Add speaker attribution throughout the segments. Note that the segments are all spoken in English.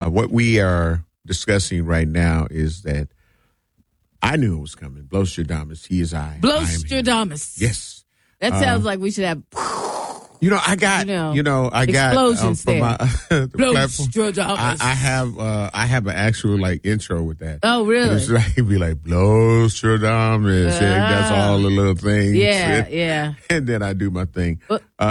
Speaker 1: what we are discussing right now is that I knew it was coming. Blostradamus, he is I.
Speaker 2: Blostradamus.
Speaker 1: Yes.
Speaker 2: That sounds like we should have.
Speaker 1: I got
Speaker 2: explosions
Speaker 1: from my the platform.
Speaker 2: Blostradamus.
Speaker 1: I have an actual intro with that.
Speaker 2: Oh, really?
Speaker 1: It's it'd be like Blostradamus. That's all the little things.
Speaker 2: Yeah.
Speaker 1: And then I do my thing.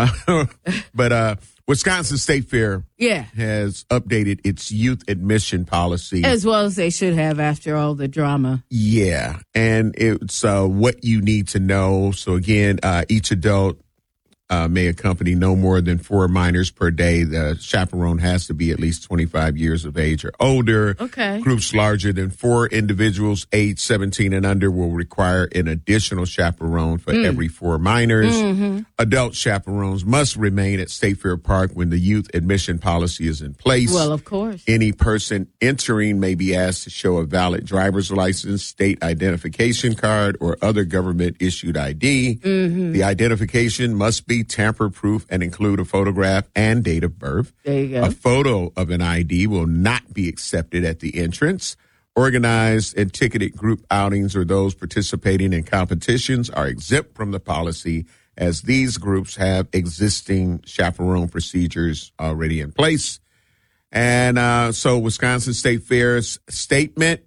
Speaker 1: But Wisconsin State Fair has updated its youth admission policy.
Speaker 2: As well as they should have after all the drama.
Speaker 1: Yeah. And it's what you need to know. So, again, each adult may accompany no more than 4 minors per day. The chaperone has to be at least 25 years of age or older.
Speaker 2: Okay.
Speaker 1: Groups larger than 4 individuals age 17 and under will require an additional chaperone for every 4 minors. Mm-hmm. Adult chaperones must remain at State Fair Park when the youth admission policy is in place.
Speaker 2: Well, of course.
Speaker 1: Any person entering may be asked to show a valid driver's license, state identification card, or other government-issued ID. Mm-hmm. The identification must be tamper-proof and include a photograph and date of birth.
Speaker 2: There you go.
Speaker 1: A photo of an ID will not be accepted at the entrance. Organized and ticketed group outings or those participating in competitions are exempt from the policy, as these groups have existing chaperone procedures already in place. And so Wisconsin State Fair's statement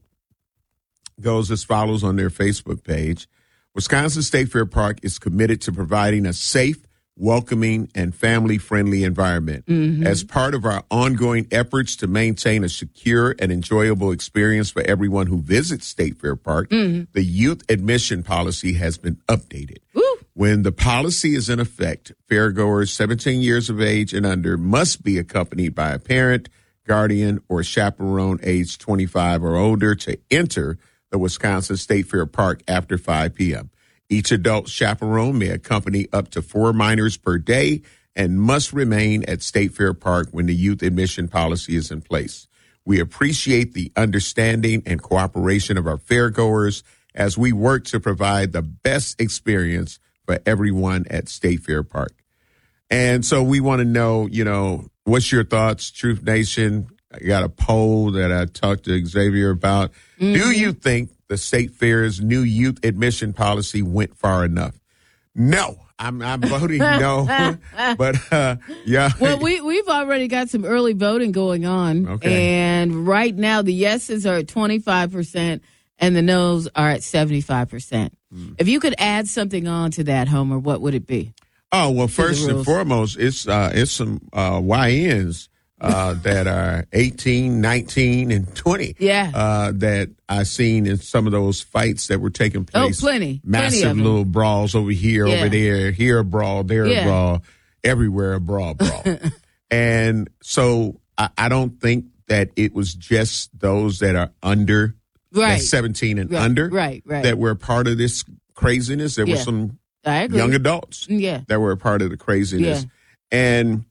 Speaker 1: goes as follows on their Facebook page. Wisconsin State Fair Park is committed to providing a safe, welcoming, and family-friendly environment. Mm-hmm. As part of our ongoing efforts to maintain a secure and enjoyable experience for everyone who visits State Fair Park, the youth admission policy has been updated.
Speaker 2: Woo.
Speaker 1: When the policy is in effect, fairgoers 17 years of age and under must be accompanied by a parent, guardian, or chaperone aged 25 or older to enter the Wisconsin State Fair Park after 5 p.m. Each adult chaperone may accompany up to 4 minors per day and must remain at State Fair Park when the youth admission policy is in place. We appreciate the understanding and cooperation of our fairgoers as we work to provide the best experience for everyone at State Fair Park. And so we want to know, what's your thoughts, Truth Nation? I got a poll that I talked to Xavier about. Mm-hmm. Do you think the State Fair's new youth admission policy went far enough? No. I'm voting no. But, yeah.
Speaker 2: Well, we've already got some early voting going on.
Speaker 1: Okay.
Speaker 2: And right now the yeses are at 25% and the noes are at 75%. If you could add something on to that, Homer, what would it be?
Speaker 1: Oh, well, first and foremost, it's some YNs that are 18, 19, and 20.
Speaker 2: Yeah.
Speaker 1: That I seen in some of those fights that were taking place.
Speaker 2: Oh, plenty.
Speaker 1: Massive little brawls over here, over there. Here a brawl, there a brawl, everywhere a brawl. And so I don't think that it was just those that are under 17 and under that were a part of this craziness. There were some young adults that were a part of the craziness.
Speaker 2: Yeah.
Speaker 1: And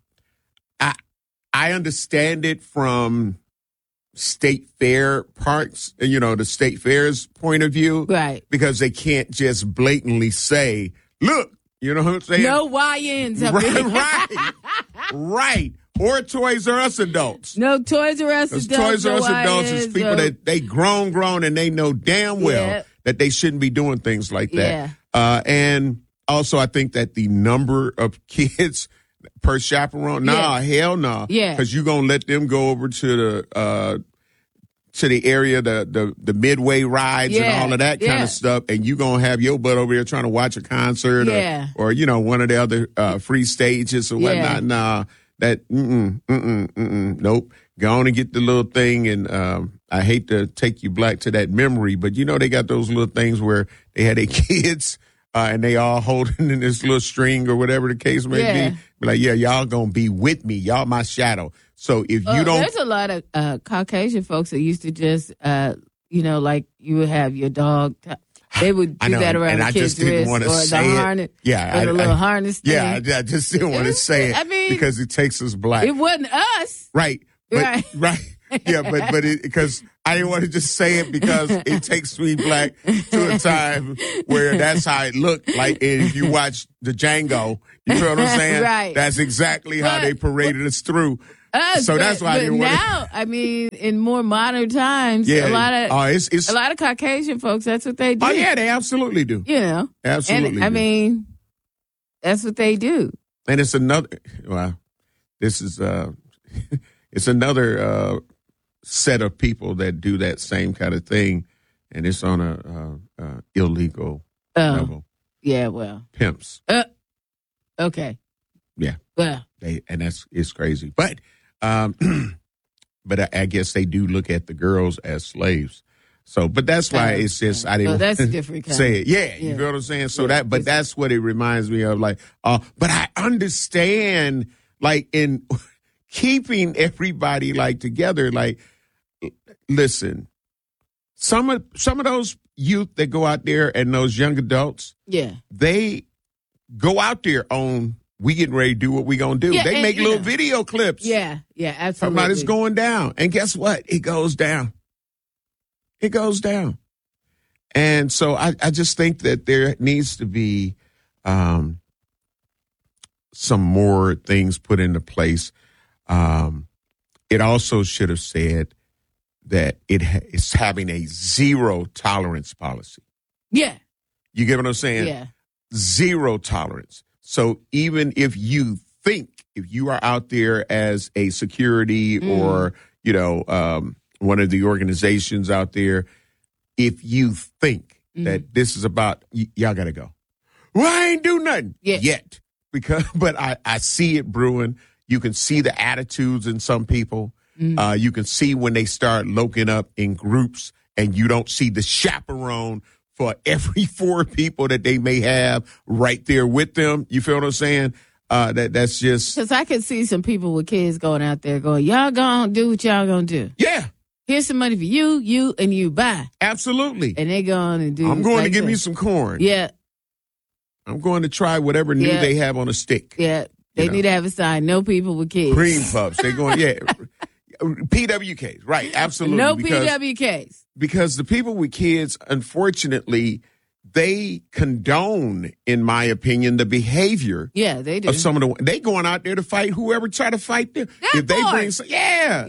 Speaker 1: I understand it from State Fair Parks, the State Fair's point of view.
Speaker 2: Right.
Speaker 1: Because they can't just blatantly say, look, you know what I'm saying?
Speaker 2: No YNs.
Speaker 1: Right. Or Toys R Us adults.
Speaker 2: No Toys R Us adults.
Speaker 1: Toys R Us adults is people that they grown, and they know damn well that they shouldn't be doing things like that.
Speaker 2: Yeah.
Speaker 1: And also, I think that the number of kids per chaperone, hell no.
Speaker 2: Yeah.
Speaker 1: Because you're going to let them go over to the area, the midway rides and all of that kind of stuff, and you're going to have your butt over there trying to watch a concert or one of the other free stages or whatnot. Nah, that, nope. Go on and get the little thing, and I hate to take you back to that memory, but they got those little things where they had their kids and they all holding in this little string or whatever the case may be. Like, y'all gonna be with me. Y'all my shadow. So if you don't...
Speaker 2: There's a lot of Caucasian folks that used to just, like you would have your dog... They would do that around the kid's wrist or the harness.
Speaker 1: Yeah.
Speaker 2: Or the little harness thing.
Speaker 1: Yeah, I just didn't want to say it because it takes us black.
Speaker 2: It wasn't us.
Speaker 1: Right. But, right. Yeah, but because I didn't want to just say it because it takes me black to a time where that's how it looked. Like if you watch the Django, you know what I'm saying?
Speaker 2: Right.
Speaker 1: That's exactly how they paraded us through. So that's why I
Speaker 2: but
Speaker 1: didn't want
Speaker 2: now, I mean, in more modern times,
Speaker 1: Yeah.
Speaker 2: a lot of
Speaker 1: it's
Speaker 2: a lot of Caucasian folks, that's what they do.
Speaker 1: Oh, yeah, they absolutely do.
Speaker 2: You know,
Speaker 1: Absolutely.
Speaker 2: and I
Speaker 1: do.
Speaker 2: mean, that's what they do.
Speaker 1: And it's another, well, this is, it's another set of people that do that same kind of thing, and it's on a illegal level.
Speaker 2: Yeah, well.
Speaker 1: Pimps.
Speaker 2: Okay.
Speaker 1: Yeah.
Speaker 2: Well.
Speaker 1: It's crazy. But, but I guess they do look at the girls as slaves. So, but that's why it's just, I didn't
Speaker 2: that's different kind
Speaker 1: say it. Yeah, you know what I'm saying? So that's what it reminds me of. Like, but I understand, like, in keeping everybody like together, like, listen, some of those youth that go out there and those young adults, they go out there on, we getting ready to do what we gonna do.
Speaker 2: Yeah,
Speaker 1: they make little video clips.
Speaker 2: Yeah, absolutely.
Speaker 1: Talking about it's going down. And guess what? It goes down. It goes down. And so I just think that there needs to be some more things put into place. It also should have said that it's having a zero tolerance policy.
Speaker 2: Yeah.
Speaker 1: You get what I'm saying?
Speaker 2: Yeah.
Speaker 1: Zero tolerance. So even if you are out there as a security or, one of the organizations out there, if you think that this is about, y'all got to go. Well, I ain't do nothing yet. But I see it brewing. You can see the attitudes in some people. You can see when they start loking up in groups and you don't see the chaperone for every 4 people that they may have right there with them. You feel what I'm saying? That's just.
Speaker 2: Because I could see some people with kids going out there going, y'all gonna do what y'all gonna do.
Speaker 1: Yeah.
Speaker 2: Here's some money for you, and you buy.
Speaker 1: Absolutely.
Speaker 2: And they going and do.
Speaker 1: I'm going to get me some corn.
Speaker 2: Yeah.
Speaker 1: I'm going to try whatever new they have on a stick.
Speaker 2: Yeah. They need to have a sign, no people with kids.
Speaker 1: Cream puffs. They're going, PWKs. Right. Absolutely.
Speaker 2: No PWKs.
Speaker 1: Because the people with kids, unfortunately, they condone, in my opinion, the behavior.
Speaker 2: Yeah, they do.
Speaker 1: Of some of they going out there to fight whoever try to fight them. If they bring, So I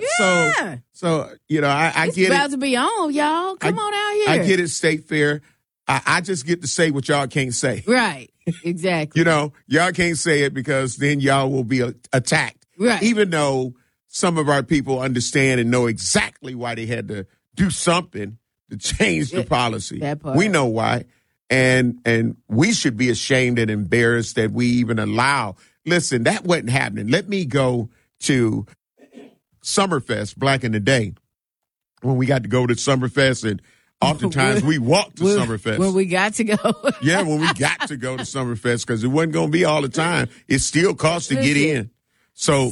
Speaker 2: it's
Speaker 1: get it.
Speaker 2: It's about to be on, y'all. Come on out here.
Speaker 1: I get it, State Fair. I just get to say what y'all can't say.
Speaker 2: Right. Exactly.
Speaker 1: Y'all can't say it because then y'all will be attacked.
Speaker 2: Right.
Speaker 1: Even though some of our people understand and know exactly why they had to do something to change the policy.
Speaker 2: That part.
Speaker 1: We know why. And we should be ashamed and embarrassed that we even allow. Listen, that wasn't happening. Let me go to Summerfest back in the day when we got to go to Summerfest, and oftentimes we walked to Summerfest.
Speaker 2: When we got to go.
Speaker 1: Yeah, when we got to go to Summerfest, because it wasn't going to be all the time. It still costs to get in. So,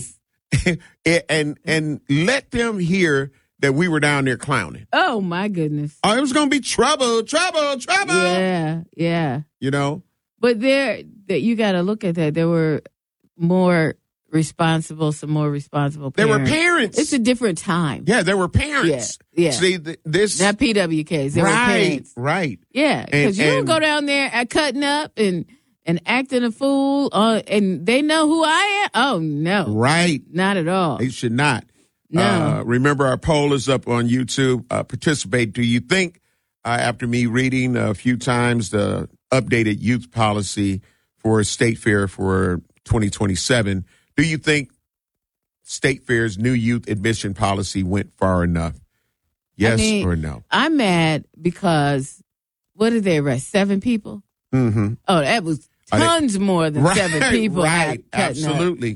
Speaker 1: and let them hear that we were down there clowning.
Speaker 2: Oh, my goodness.
Speaker 1: Oh, it was going to be trouble.
Speaker 2: Yeah.
Speaker 1: But
Speaker 2: you got to look at that. There were some more responsible parents.
Speaker 1: There were parents.
Speaker 2: It's a different time.
Speaker 1: Yeah, there were parents.
Speaker 2: Yeah.
Speaker 1: See, this.
Speaker 2: Not PWKs. There were parents.
Speaker 1: Right.
Speaker 2: Yeah, because you don't go down there cutting up and acting a fool, and they know who I am. Oh, no.
Speaker 1: Right.
Speaker 2: Not at all.
Speaker 1: They should not.
Speaker 2: No.
Speaker 1: Remember, our poll is up on YouTube. Participate. Do you think, after me reading a few times the updated youth policy for State Fair for 2027, do you think State Fair's new youth admission policy went far enough? Yes or no?
Speaker 2: I'm mad because, what did they arrest? 7 people?
Speaker 1: Mm-hmm.
Speaker 2: Oh, that was tons more than 7 people.
Speaker 1: Right, absolutely.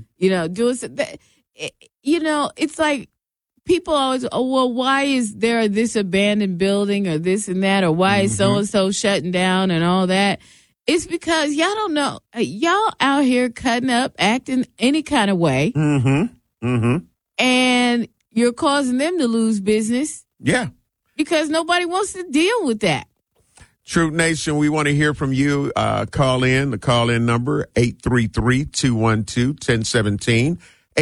Speaker 2: It's like people always, why is there this abandoned building or this and that, or why is so-and-so shutting down and all that? It's because y'all don't know. Y'all out here cutting up, acting any kind of way.
Speaker 1: Mm-hmm. Mm-hmm.
Speaker 2: And you're causing them to lose business.
Speaker 1: Yeah.
Speaker 2: Because nobody wants to deal with that.
Speaker 1: Truth Nation, we want to hear from you. Call in. The call-in number, 833-212-1017.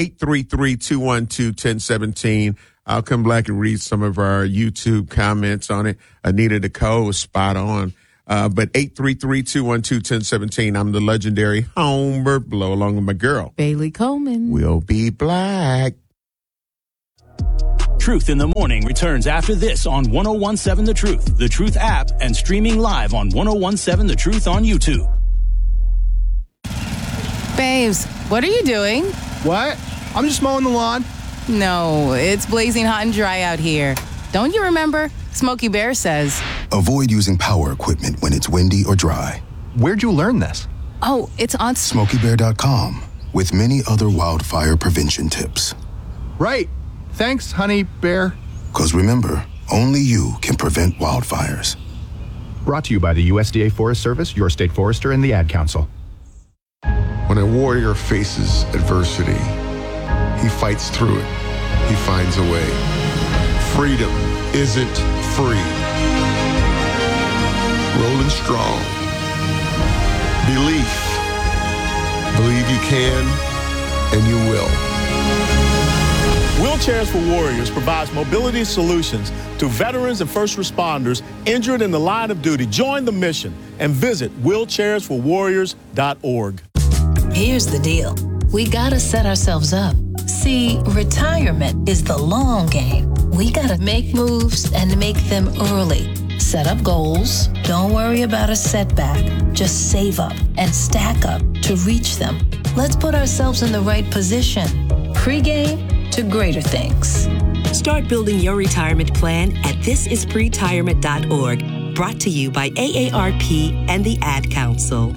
Speaker 1: 833-212-1017. I'll come back and read some of our YouTube comments on it. Anita Nicole was spot on. But 833-212-1017. I'm the legendary Homer Blow, along with my girl,
Speaker 2: Bailey Coleman.
Speaker 1: We'll be black.
Speaker 3: Truth in the Morning returns after this on 1017 The Truth app, and streaming live on 1017 The Truth on YouTube.
Speaker 4: Babes, what are you doing?
Speaker 5: What? I'm just mowing the lawn.
Speaker 4: No, it's blazing hot and dry out here. Don't you remember? Smokey Bear says,
Speaker 6: avoid using power equipment when it's windy or dry.
Speaker 5: Where'd you learn this?
Speaker 4: oh, it's on...
Speaker 6: SmokeyBear.com, with many other wildfire prevention tips.
Speaker 5: Right. Thanks, honey bear.
Speaker 6: Because remember, only you can prevent wildfires.
Speaker 5: Brought to you by the USDA Forest Service, your state forester, and the Ad Council.
Speaker 1: When a warrior faces adversity, he fights through it. He finds a way. Freedom isn't free. Rolling strong. Belief. Believe you can, and you will.
Speaker 7: Wheelchairs for Warriors provides mobility solutions to veterans and first responders injured in the line of duty. Join the mission and visit wheelchairsforwarriors.org.
Speaker 8: Here's the deal. We gotta set ourselves up. See, retirement is the long game. We gotta make moves and make them early. Set up goals. Don't worry about a setback. Just save up and stack up to reach them. Let's put ourselves in the right position. Pre-game to greater things.
Speaker 9: Start building your retirement plan at thisispretirement.org. Brought to you by AARP and the Ad Council.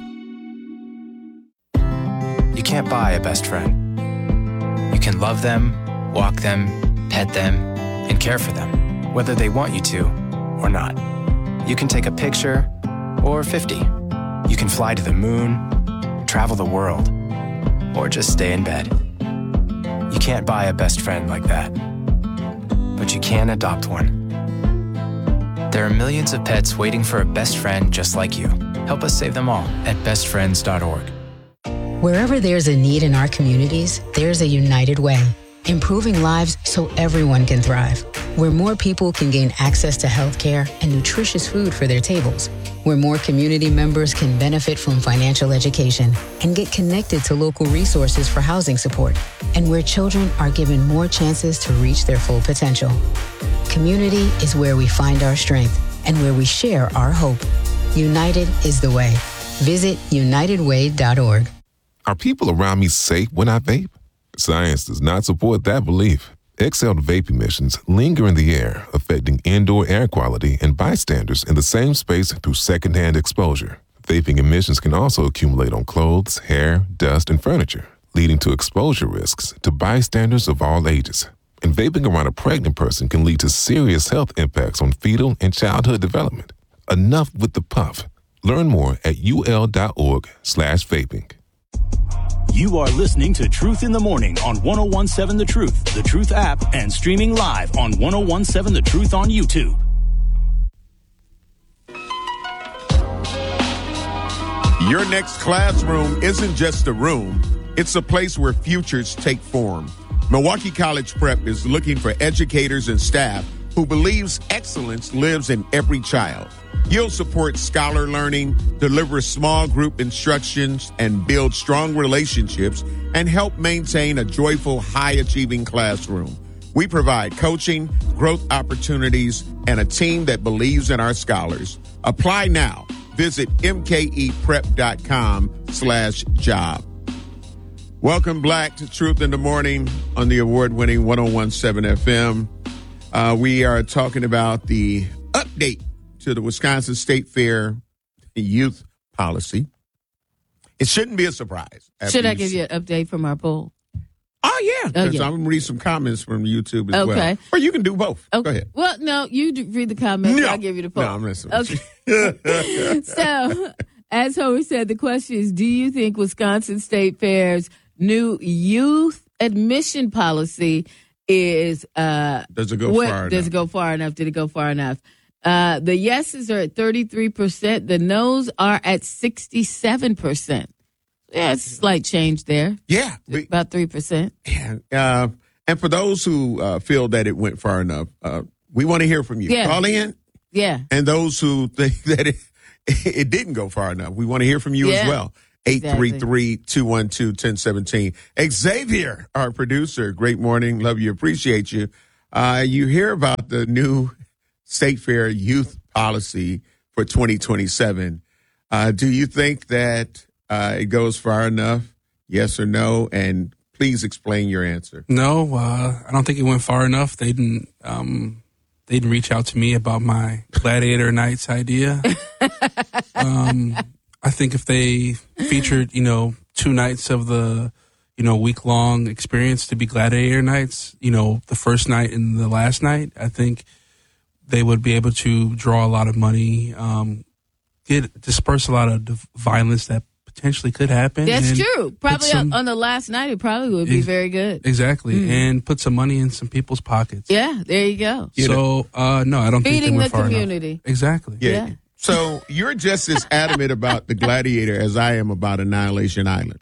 Speaker 10: You can't buy a best friend. You can love them, walk them, pet them, and care for them, whether they want you to or not. You can take a picture or 50. You can fly to the moon, travel the world, or just stay in bed. You can't buy a best friend like that, but you can adopt one. There are millions of pets waiting for a best friend just like you. Help us save them all at bestfriends.org.
Speaker 11: Wherever there's a need in our communities, there's a United Way, improving lives so everyone can thrive. Where more people can gain access to health care and nutritious food for their tables. Where more community members can benefit from financial education and get connected to local resources for housing support. And where children are given more chances to reach their full potential. Community is where we find our strength and where we share our hope. United is the way. Visit unitedway.org.
Speaker 12: Are people around me safe when I vape? Science does not support that belief. Exhaled vape emissions linger in the air, affecting indoor air quality and bystanders in the same space through secondhand exposure. Vaping emissions can also accumulate on clothes, hair, dust, and furniture, leading to exposure risks to bystanders of all ages. And vaping around a pregnant person can lead to serious health impacts on fetal and childhood development. Enough with the puff. Learn more at ul.org/vaping.
Speaker 3: You are listening to Truth in the Morning on 1017 The Truth app, and streaming live on 1017 The Truth on YouTube.
Speaker 1: Your next classroom isn't just a room. It's a place where futures take form. Milwaukee College Prep is looking for educators and staff who believes excellence lives in every child. You'll support scholar learning, deliver small group instructions, and build strong relationships, and help maintain a joyful, high-achieving classroom. We provide coaching, growth opportunities, and a team that believes in our scholars. Apply now. Visit mkeprep.com/job. Welcome back to Truth in the Morning on the award-winning 1017 FM. We are talking about the update to the Wisconsin State Fair youth policy. It shouldn't be a surprise.
Speaker 2: Should I give you an update from our poll?
Speaker 1: Oh, yeah.
Speaker 2: Oh, yeah.
Speaker 1: I'm going to read some comments from YouTube as well. Or you can do both.
Speaker 2: Okay.
Speaker 1: Go ahead.
Speaker 2: Well, no, you read the comments.
Speaker 1: No.
Speaker 2: I'll give you the poll.
Speaker 1: No, I'm messing
Speaker 2: with
Speaker 1: you.
Speaker 2: So, as Howie said, the question is, do you think Wisconsin State Fair's new youth admission policy is
Speaker 1: does it go far enough?
Speaker 2: Does it go far enough? Did it go far enough? The yeses are at 33%. The noes are at 67%. Yeah, it's a slight change there.
Speaker 1: Yeah.
Speaker 2: About 3%.
Speaker 1: Yeah. And for those who feel that it went far enough, we want to hear from you.
Speaker 2: Yeah.
Speaker 1: Call in.
Speaker 2: Yeah.
Speaker 1: And those who think that it didn't go far enough, we want to hear from you as well. 833-212-1017. Xavier, our producer, great morning. Love you. Appreciate you. You hear about the new State Fair youth policy for 2027. Do you think that it goes far enough? Yes or no? And please explain your answer.
Speaker 13: No, I don't think it went far enough. They didn't reach out to me about my Gladiator Nights idea. I think if they featured, 2 nights of the, week-long experience to be Gladiator Nights, the first night and the last night, I think they would be able to draw a lot of money, disperse a lot of the violence that potentially could happen.
Speaker 2: That's true. Probably on the last night, it probably would be very good.
Speaker 13: Exactly. And put some money in some people's pockets.
Speaker 2: Yeah, there you go.
Speaker 13: So, no, I don't think they went far enough.
Speaker 2: Feeding the community.
Speaker 13: Exactly.
Speaker 1: Yeah. So you're just as adamant about the Gladiator as I am about Annihilation Island.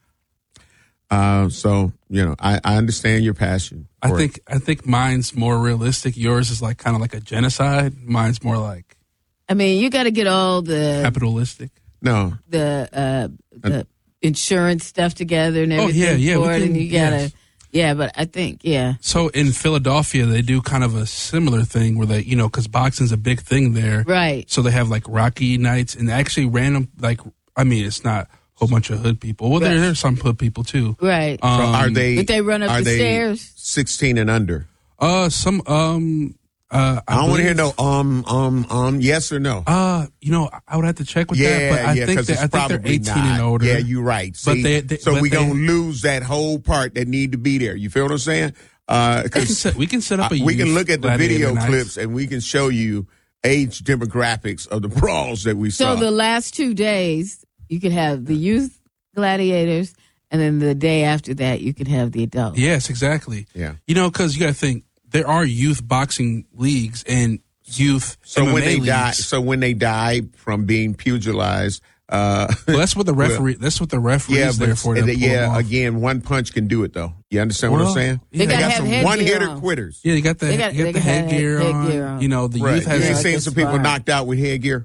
Speaker 1: So, I understand your passion.
Speaker 13: I think mine's more realistic. Yours is kind of like a genocide. Mine's more like.
Speaker 2: I mean, you got to get all the
Speaker 13: capitalistic.
Speaker 1: No.
Speaker 2: The insurance stuff together and everything for it, and you got to. Yeah, but I think,
Speaker 13: So in Philadelphia, they do kind of a similar thing where they, because boxing's a big thing there.
Speaker 2: Right.
Speaker 13: So they have Rocky nights and actually random, it's not a whole bunch of hood people. Well, there's some hood people too.
Speaker 2: Right.
Speaker 1: So are they?
Speaker 2: But they run up the stairs.
Speaker 1: 16 and under.
Speaker 13: I
Speaker 1: don't want to hear no yes or no.
Speaker 13: I would have to check with that, but I think they're 18 and older.
Speaker 1: Yeah, you're right. See, so we're going to lose that whole part that need to be there. You feel what I'm saying?
Speaker 13: We can set up
Speaker 1: we can look at the video
Speaker 13: nights.
Speaker 1: clips and we can show you age demographics of the brawls that we saw.
Speaker 2: So the last 2 days, you could have the youth gladiators, and then the day after that, you could have the adults.
Speaker 13: Yes, exactly.
Speaker 1: Yeah.
Speaker 13: Because you got to think, there are youth boxing leagues and youth MMA leagues.
Speaker 1: When they die from being pugilized,
Speaker 13: well, that's what the referee. That's what the referee's there for.
Speaker 1: Again, one punch can do it though. You understand what I'm saying?
Speaker 2: They got
Speaker 1: some one-hitter quitters.
Speaker 13: Yeah, you got the headgear on. The youth has.
Speaker 1: You seen some people knocked out with headgear?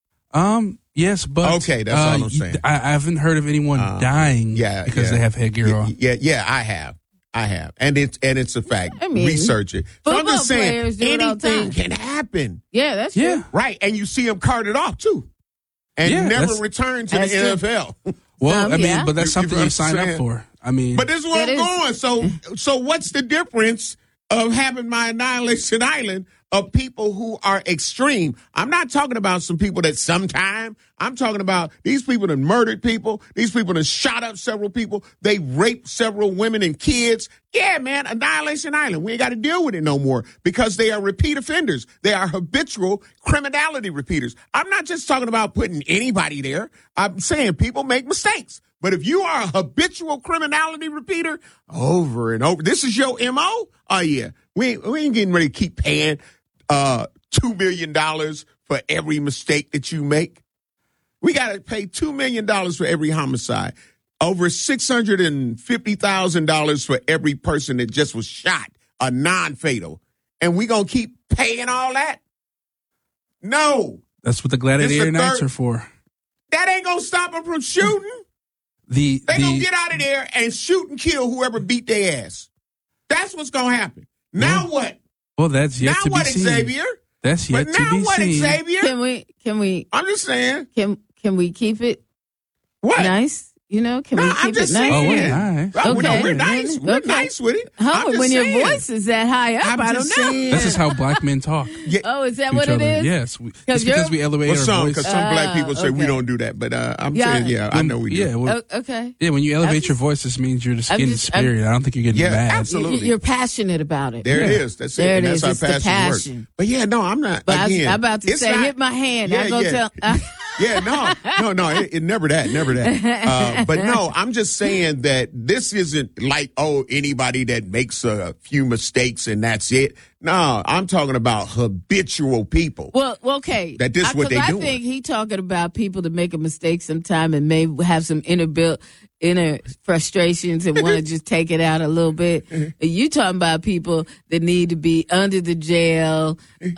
Speaker 13: Yes, but
Speaker 1: okay, that's all I'm saying.
Speaker 13: I haven't heard of anyone dying because they have headgear on.
Speaker 1: Yeah, I have, and it's a fact. Research it. So I'm just saying, anything can happen.
Speaker 2: Yeah, that's true.
Speaker 1: Right, and you see them carted off too, and never return to the NFL.
Speaker 13: Well, but that's something you sign up for.
Speaker 1: But this is where I'm going. So what's the difference of having my Annihilation Island of people who are extreme? I'm not talking about some people that sometime. I'm talking about these people that murdered people. These people that shot up several people. They raped several women and kids. Yeah, man, Annihilation Island. We ain't got to deal with it no more because they are repeat offenders. They are habitual criminality repeaters. I'm not just talking about putting anybody there. I'm saying people make mistakes. But if you are a habitual criminality repeater over and over, this is your MO? Oh, yeah. We ain't getting ready to keep paying $2 million for every mistake that you make. We got to pay $2 million for every homicide. Over $650,000 for every person that just was shot, a non-fatal. And we going to keep paying all that? No.
Speaker 13: That's what the Gladiator Nights are for.
Speaker 1: That ain't going to stop them from shooting. They going to get out of there and shoot and kill whoever beat their ass. That's what's going to happen. Now what?
Speaker 13: Well, that's yet to be seen.
Speaker 1: Now what, Xavier?
Speaker 13: That's yet to be seen.
Speaker 1: Now what, Xavier?
Speaker 2: Can we?
Speaker 1: I'm just saying.
Speaker 2: Can we keep it nice? Can we keep it nice?
Speaker 1: Saying.
Speaker 13: Oh, we're nice.
Speaker 1: Okay. We're nice. We're nice with it.
Speaker 2: When your voice is that high up, I don't know.
Speaker 13: This is how black men talk.
Speaker 2: Yeah. Oh, is that what it is?
Speaker 13: Yes. It's because we elevate our voice.
Speaker 1: Because some black people say we don't do that. But I'm saying, I know we do.
Speaker 13: Yeah,
Speaker 2: okay.
Speaker 13: Yeah, when you elevate your voice, this means you're just getting spirit. I don't think you're getting mad.
Speaker 1: Absolutely.
Speaker 2: You're passionate about it.
Speaker 1: There it is. That's it. And that's how passion works. But yeah, no, I'm not.
Speaker 2: But I'm about to say, hit my hand. I'm going to tell.
Speaker 1: Yeah, no, it never that. But no, I'm just saying that this isn't like, anybody that makes a few mistakes and that's it. No, I'm talking about habitual people.
Speaker 2: Well, okay.
Speaker 1: That this is what they do.
Speaker 2: I think he talking about people that make a mistake sometime and may have some inner frustrations and want to just take it out a little bit. You talking about people that need to be under the jail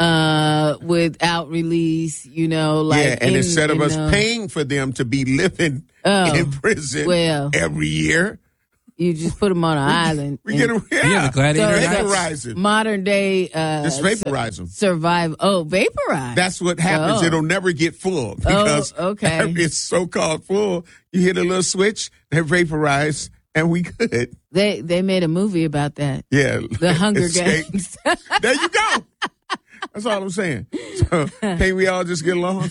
Speaker 2: without release,
Speaker 1: and instead of us paying for them to be living in prison every year.
Speaker 2: You just put them on an island.
Speaker 1: We get them.
Speaker 13: Yeah, the gladiator
Speaker 2: So
Speaker 1: vaporize it.
Speaker 2: Modern day.
Speaker 1: Just vaporize them.
Speaker 2: Survive. Oh, vaporize.
Speaker 1: That's what happens.
Speaker 2: Oh.
Speaker 1: It'll never get full because
Speaker 2: okay.
Speaker 1: It's so called full. You hit a little switch, they vaporize, and we good.
Speaker 2: They made a movie about that.
Speaker 1: Yeah,
Speaker 2: The Hunger
Speaker 1: Escape.
Speaker 2: Games.
Speaker 1: There you go. That's all I'm saying. So can't we all just get along?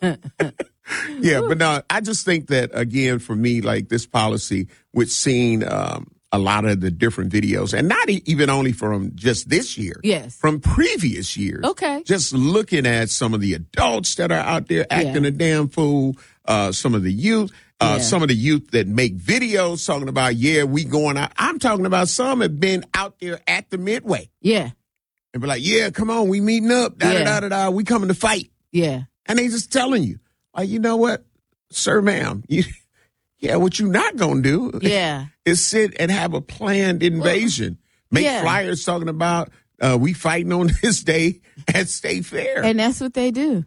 Speaker 1: Yeah, but no, I just think that, again, for me, like this policy with seeing a lot of the different videos, and not even only from just this year.
Speaker 2: Yes.
Speaker 1: From previous years.
Speaker 2: Okay.
Speaker 1: Just looking at some of the adults that are out there acting a damn fool, some of the youth. Some of the youth that make videos talking about, we going out. I'm talking about some have been out there at the Midway.
Speaker 2: Yeah.
Speaker 1: And be like, come on, we meeting up. Da-da-da-da-da. We coming to fight.
Speaker 2: Yeah.
Speaker 1: And they just telling you, like, you know what, sir, ma'am, what you not going to do is sit and have a planned invasion. Make flyers talking about we fighting on this day at State Fair.
Speaker 2: And that's what they do.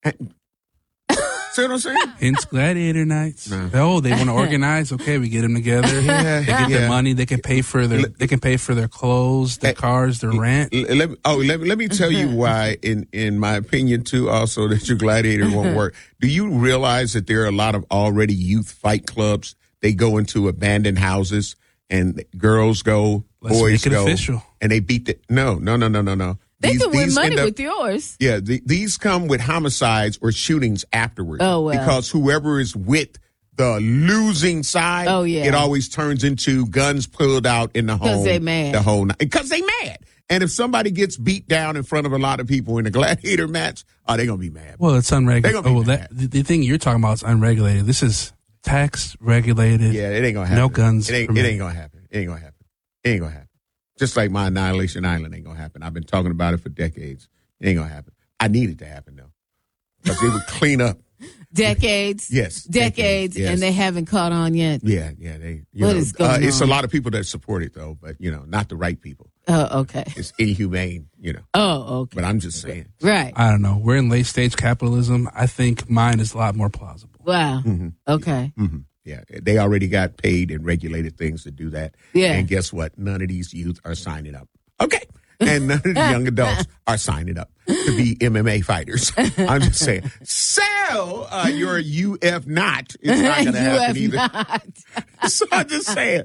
Speaker 1: See what I'm saying?
Speaker 13: Hence gladiator nights. Oh, they want to organize. Okay, we get them together. They get their money. They can pay for their clothes, their cars, their rent.
Speaker 1: Let me tell you why, in my opinion, too, also that your gladiator won't work. Do you realize that there are a lot of already youth fight clubs? They go into abandoned houses and girls go, boys go,
Speaker 13: official.
Speaker 1: And they beat the no.
Speaker 2: They can win money with yours.
Speaker 1: Yeah, these come with homicides or shootings afterwards.
Speaker 2: Oh, well.
Speaker 1: Because whoever is with the losing side, it always turns into guns pulled out in the home.
Speaker 2: Because they mad.
Speaker 1: Because they mad. And if somebody gets beat down in front of a lot of people in a gladiator match, they're going to be mad.
Speaker 13: Well, it's unregulated. The thing you're talking about is unregulated. This is tax regulated.
Speaker 1: Yeah, it ain't going to happen.
Speaker 13: No guns.
Speaker 1: It ain't going to happen. It ain't going to happen. Just like my Annihilation Island ain't going to happen. I've been talking about it for decades. It ain't going to happen. I need it to happen, though. Because they would clean up.
Speaker 2: Decades.
Speaker 1: Yes.
Speaker 2: Decades,
Speaker 1: yes.
Speaker 2: and they haven't caught on yet.
Speaker 1: Yeah.
Speaker 2: What is going on?
Speaker 1: It's a lot of people that support it, though, but, not the right people.
Speaker 2: Oh, okay.
Speaker 1: It's inhumane,
Speaker 2: Oh, okay.
Speaker 1: But I'm just saying.
Speaker 2: Right.
Speaker 13: I don't know. We're in late stage capitalism. I think mine is a lot more plausible.
Speaker 2: Wow.
Speaker 1: Mm-hmm.
Speaker 2: Okay.
Speaker 1: Mm-hmm. Yeah, they already got paid and regulated things to do that.
Speaker 2: Yeah.
Speaker 1: And guess what? None of these youth are signing up. Okay. And none of the young adults are signing up to be MMA fighters. I'm just saying. Sell your UF not. It's not going to happen either.
Speaker 2: Not.
Speaker 1: So I'm just saying.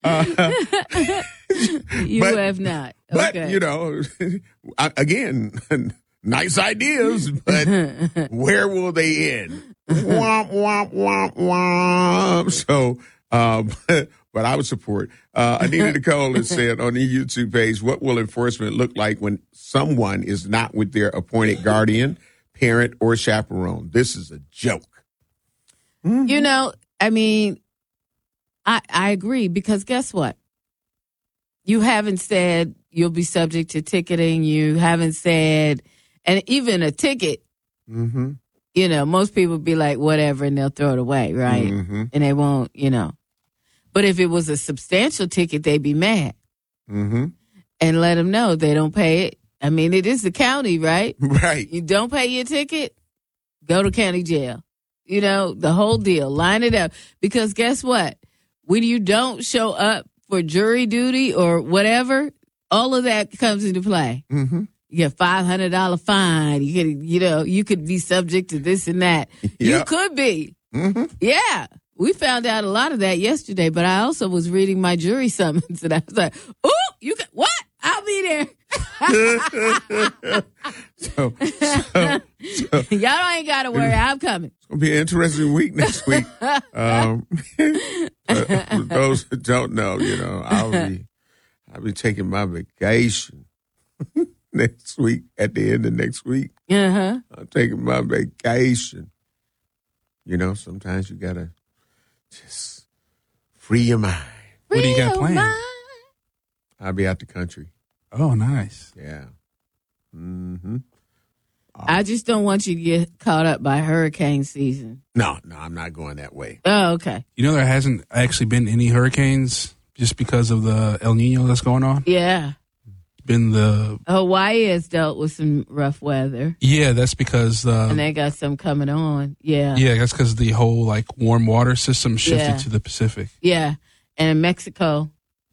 Speaker 2: UF not. Okay.
Speaker 1: But, again, nice ideas, but where will they end? Womp, womp, womp, womp. So, but I would support. Anita Nicole has said on the YouTube page, what will enforcement look like when someone is not with their appointed guardian, parent, or chaperone? This is a joke.
Speaker 2: I mean, I agree, because guess what? You haven't said you'll be subject to ticketing. You haven't said, and even a ticket, most people be like, whatever, and they'll throw it away, right?
Speaker 1: Mm-hmm.
Speaker 2: And they won't, But if it was a substantial ticket, they'd be mad.
Speaker 1: Mm-hmm.
Speaker 2: And let them know they don't pay it. I mean, it is the county, right?
Speaker 1: Right.
Speaker 2: You don't pay your ticket, go to county jail. The whole deal. Line it up. Because guess what? When you don't show up for jury duty or whatever, all of that comes into play.
Speaker 1: Mm-hmm.
Speaker 2: You get $500 fine. You could be subject to this and that.
Speaker 1: Yep.
Speaker 2: You could be.
Speaker 1: Mm-hmm.
Speaker 2: Yeah. We found out a lot of that yesterday, but I also was reading my jury summons and I was like, ooh, what? I'll be there.
Speaker 1: So
Speaker 2: y'all ain't got to worry. I'm coming.
Speaker 1: It's going to be an interesting week next week. For those that don't know, I'll be taking my vacation next week, at the end of next week.
Speaker 2: Uh-huh.
Speaker 1: I'm taking my vacation. Sometimes you got to just free your mind.
Speaker 13: What do you got planned?
Speaker 1: I'll be out the country.
Speaker 13: Oh, nice.
Speaker 1: Yeah. Mm-hmm.
Speaker 2: I just don't want you to get caught up by hurricane season.
Speaker 1: No, I'm not going that way.
Speaker 2: Oh, okay.
Speaker 13: There hasn't actually been any hurricanes just because of the El Nino that's going on?
Speaker 2: Yeah. Hawaii has dealt with some rough weather.
Speaker 13: Yeah, that's because
Speaker 2: and they got some coming on. Yeah.
Speaker 13: Yeah, that's because the whole warm water system shifted to the Pacific.
Speaker 2: Yeah. And Mexico's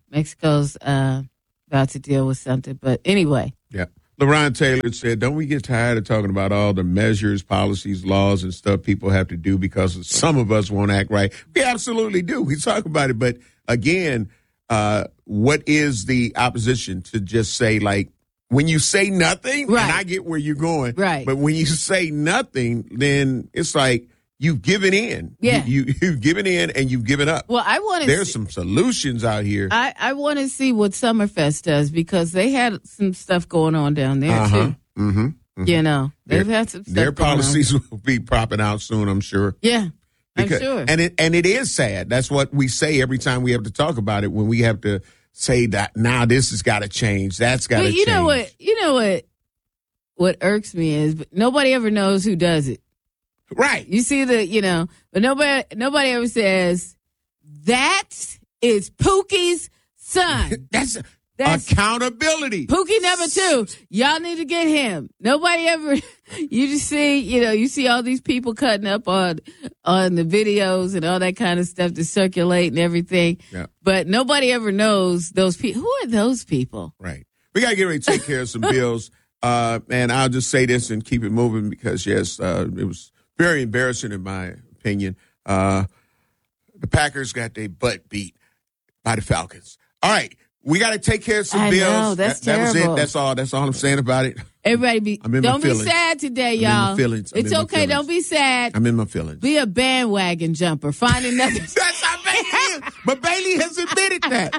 Speaker 2: about to deal with something. But anyway.
Speaker 1: Yeah. LaRon Taylor said, don't we get tired of talking about all the measures, policies, laws, and stuff people have to do because some of us won't act right? We absolutely do. We talk about it. But again, what is the opposition to just say, like, when you say nothing,
Speaker 2: right.
Speaker 1: And I get where you're going,
Speaker 2: right.
Speaker 1: But when you say nothing, then it's like you've given in.
Speaker 2: Yeah.
Speaker 1: You've given in and you've given up.
Speaker 2: Well, I want to
Speaker 1: There's some solutions out here.
Speaker 2: I want to see what Summerfest does because they had some stuff going on down there, too.
Speaker 1: Mm-hmm. Mm-hmm.
Speaker 2: You know, they've had some stuff
Speaker 1: Their
Speaker 2: going
Speaker 1: policies
Speaker 2: on.
Speaker 1: will be popping out soon, I'm sure.
Speaker 2: Yeah.
Speaker 1: Because,
Speaker 2: I'm sure.
Speaker 1: And it is sad. That's what we say every time we have to talk about it, when we have to say that now this has got to change. That's got to change.
Speaker 2: You know what irks me is but nobody ever knows who does it.
Speaker 1: Right.
Speaker 2: You see but nobody ever says that is Pookie's son.
Speaker 1: That's accountability.
Speaker 2: Pookie number 2. Y'all need to get him. Nobody ever. You just see, you see all these people cutting up on the videos and all that kind of stuff to circulate and everything.
Speaker 1: Yeah.
Speaker 2: But nobody ever knows those people. Who are those people?
Speaker 1: Right. We got to get ready to take care of some bills. And I'll just say this and keep it moving because, yes, it was very embarrassing in my opinion. The Packers got their butt beat by the Falcons. All right. We got to take care of some bills.
Speaker 2: Know, that's terrible.
Speaker 1: That was it. That's all I'm saying about it.
Speaker 2: Everybody don't be sad today, y'all.
Speaker 1: I'm in my feelings.
Speaker 2: It's okay. Don't be sad.
Speaker 1: I'm in my feelings.
Speaker 2: Be a bandwagon jumper. Find another.
Speaker 1: That's how Bailey is. But Bailey has admitted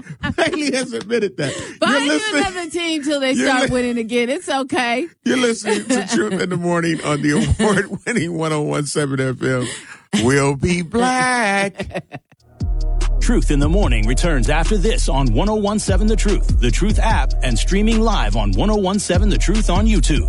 Speaker 1: that.
Speaker 2: Find you another team till they start winning again. It's okay.
Speaker 1: You're listening to Truth in the Morning on the award-winning 101.7 FM. We'll be black.
Speaker 3: Truth in the Morning returns after this on 101.7 The Truth app, and streaming live on 101.7 The Truth on YouTube.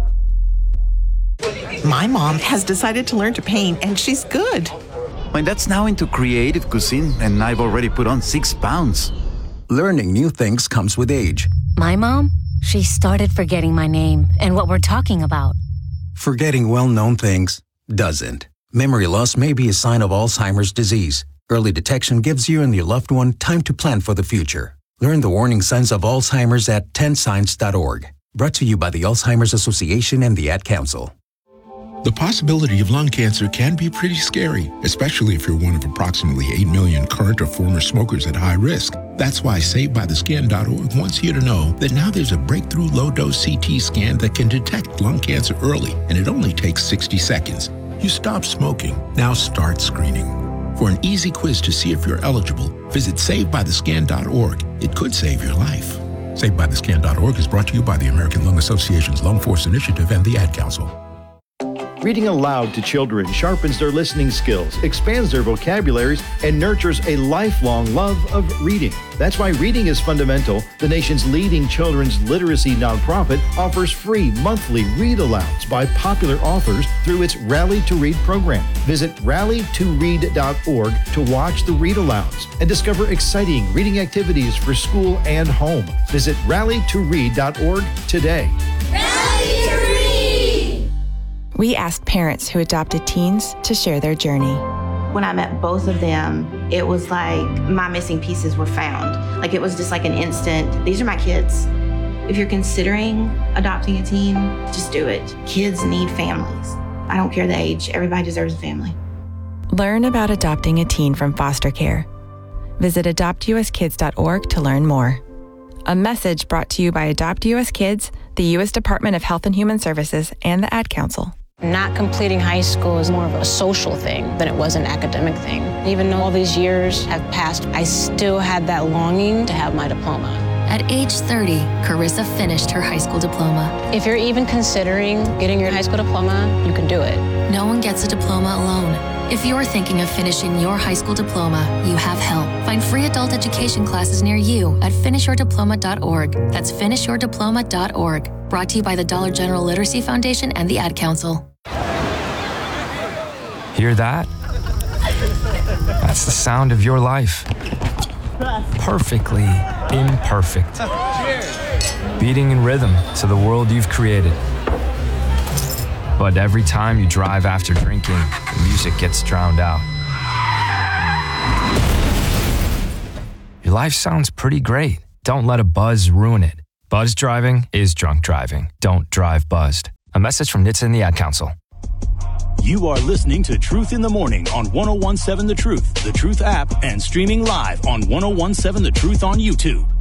Speaker 14: My mom has decided to learn to paint, and she's good.
Speaker 15: My dad's now into creative cuisine, and I've already put on 6 pounds.
Speaker 16: Learning new things comes with age.
Speaker 17: My mom, she started forgetting my name and what we're talking about.
Speaker 16: Forgetting well-known things doesn't. Memory loss may be a sign of Alzheimer's disease. Early detection gives you and your loved one time to plan for the future. Learn the warning signs of Alzheimer's at 10signs.org. Brought to you by the Alzheimer's Association and the Ad Council.
Speaker 18: The possibility of lung cancer can be pretty scary, especially if you're one of approximately 8 million current or former smokers at high risk. That's why SaveByTheScan.org wants you to know that now there's a breakthrough low-dose CT scan that can detect lung cancer early, and it only takes 60 seconds. You stop smoking. Now start screening. For an easy quiz to see if you're eligible, visit SaveByTheScan.org. It could save your life. SaveByTheScan.org is brought to you by the American Lung Association's Lung Force Initiative and the Ad Council.
Speaker 19: Reading aloud to children sharpens their listening skills, expands their vocabularies, and nurtures a lifelong love of reading. That's why Reading is Fundamental, the nation's leading children's literacy nonprofit, offers free monthly read-alouds by popular authors through its Rally to Read program. Visit rallytoread.org to watch the read-alouds and discover exciting reading activities for school and home. Visit rallytoread.org today.
Speaker 20: Rally to Read!
Speaker 21: We asked parents who adopted teens to share their journey.
Speaker 22: When I met both of them, it was like my missing pieces were found. Like it was just like an instant, these are my kids. If you're considering adopting a teen, just do it. Kids need families. I don't care the age, everybody deserves a family.
Speaker 21: Learn about adopting a teen from foster care. Visit adoptuskids.org to learn more. A message brought to you by Adopt US Kids, the U.S. Department of Health and Human Services, and the Ad Council.
Speaker 23: Not completing high school is more of a social thing than it was an academic thing. Even though all these years have passed, I still had that longing to have my diploma.
Speaker 24: At age 30, Carissa finished her high school diploma.
Speaker 23: If you're even considering getting your high school diploma, you can do it.
Speaker 24: No one gets a diploma alone. If you're thinking of finishing your high school diploma, you have help. Find free adult education classes near you at finishyourdiploma.org. That's finishyourdiploma.org. Brought to you by the Dollar General Literacy Foundation and the Ad Council.
Speaker 10: Hear that? That's the sound of your life. Perfectly imperfect. Beating in rhythm to the world you've created. But every time you drive after drinking, the music gets drowned out. Your life sounds pretty great. Don't let a buzz ruin it. Buzz driving is drunk driving. Don't drive buzzed. A message from NHTSA and the Ad Council.
Speaker 3: You are listening to Truth in the Morning on 101.7 The Truth, The Truth app, and streaming live on 101.7 The Truth on YouTube.